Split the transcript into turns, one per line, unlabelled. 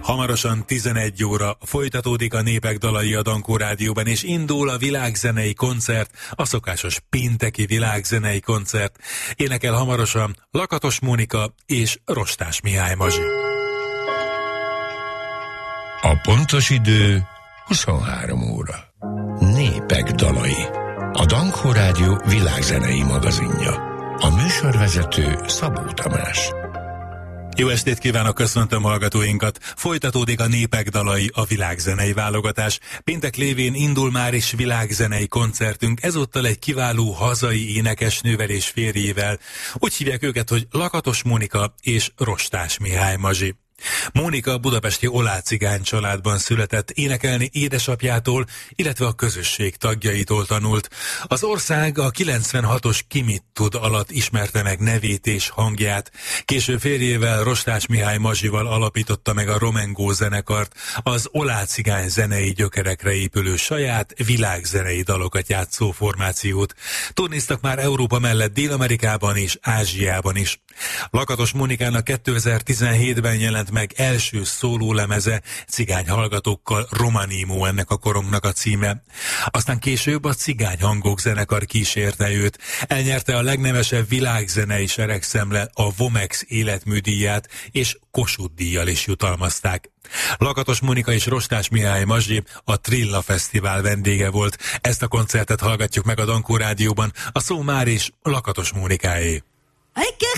Hamarosan 11 óra folytatódik a Népek dalai a Dankó Rádióban, és indul a világzenei koncert, a szokásos pénteki világzenei koncert. Énekel hamarosan Lakatos Mónika és Rostás Mihály Mazsi.
A pontos idő 23 óra. Népek dalai. A Dankó Rádió világzenei magazinja. A műsorvezető Szabó Tamás.
Jó estét kívánok, köszöntöm hallgatóinkat! Folytatódik a Népek dalai, a világzenei válogatás. Péntek lévén indul már is világzenei koncertünk, ezúttal egy kiváló hazai énekesnővel és férjével. Úgy hívják őket, hogy Lakatos Mónika és Rostás Mihály Mazsi. Mónika budapesti olácigány családban született, énekelni édesapjától, illetve a közösség tagjaitól tanult. Az ország a 96-os Ki mit tud alatt ismerte meg nevét és hangját. Később férjével, Rostás Mihály Mazsival alapította meg a Romengó zenekart, az olácigány zenei gyökerekre épülő saját világzenei dalokat játszó formációt. Turnéztak már Európa mellett Dél-Amerikában és Ázsiában is. Lakatos Mónikának 2017-ben jelent meg első szólólemeze, cigány hallgatókkal, Romanimo ennek a korunknak a címe. Aztán később a Cigány Hangok zenekar kísérte őt. Elnyerte a legnevesebb világzenei seregszemle, a Vomex életműdíját, és Kossuth díjjal is jutalmazták. Lakatos Mónika és Rostás Mihály Mazsi a Trilla Fesztivál vendége volt. Ezt a koncertet hallgatjuk meg a Dankó Rádióban. A szó már is Lakatos Mónikáé.